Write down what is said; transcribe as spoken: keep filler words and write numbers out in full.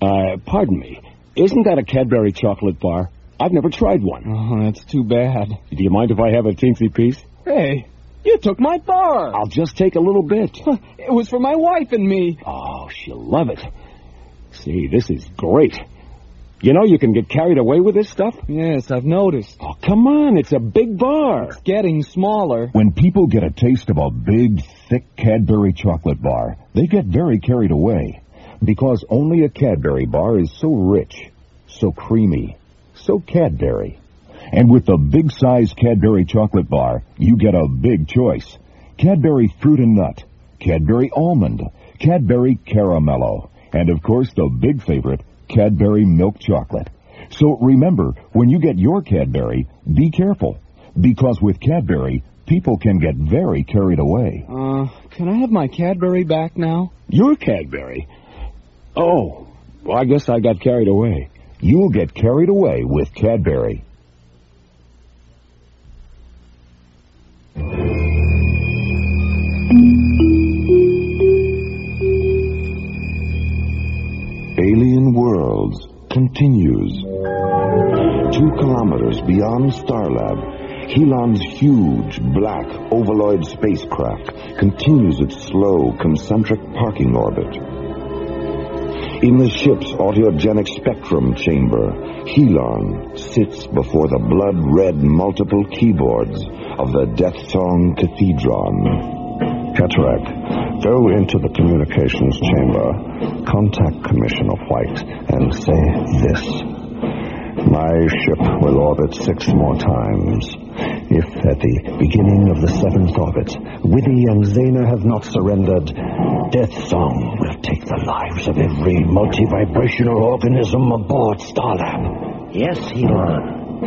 Uh, pardon me. Isn't that a Cadbury chocolate bar? I've never tried one. Oh, that's too bad. Do you mind if I have a teensy piece? Hey, you took my bar. I'll just take a little bit. It was for my wife and me. Oh, she'll love it. See, this is great. You know you can get carried away with this stuff? Yes, I've noticed. Oh, come on. It's a big bar. It's getting smaller. When people get a taste of a big, thick Cadbury chocolate bar, they get very carried away. Because only a Cadbury bar is so rich, so creamy, so Cadbury. And with the big-size Cadbury chocolate bar, you get a big choice. Cadbury Fruit and Nut, Cadbury Almond, Cadbury Caramello, and, of course, the big favorite, Cadbury Milk Chocolate. So remember, when you get your Cadbury, be careful. Because with Cadbury, people can get very carried away. Uh, can I have my Cadbury back now? Your Cadbury? Oh, well, I guess I got carried away. You'll get carried away with Cadbury. Alien Worlds continues. Two kilometers beyond Starlab, Helon's huge, black, ovaloid spacecraft continues its slow, concentric parking orbit. In the ship's autogenic spectrum chamber, Helon sits before the blood-red multiple keyboards of the Death Song Cathedron. Cataract, go into the communications chamber, contact Commissioner White, and say this. My ship will orbit six more times. If at the beginning of the seventh orbit, Widdy and Zena have not surrendered, Death Song will take the lives of every multi-vibrational organism aboard Starlab. Yes, Helon.